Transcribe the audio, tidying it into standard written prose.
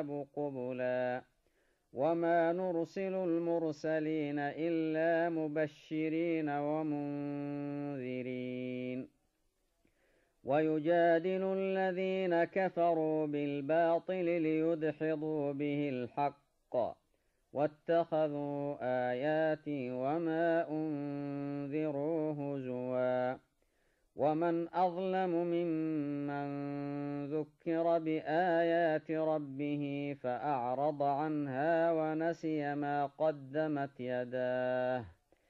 قبلا وما نرسل المرسلين إلا مبشرين ومنذرين ويجادل الذين كفروا بالباطل ليدحضوا به الحق واتخذوا آياتي وما أنذروا هزوا ومن أظلم ممن ذكر بآيات ربه فأعرض عنها ونسي ما قدمت يداه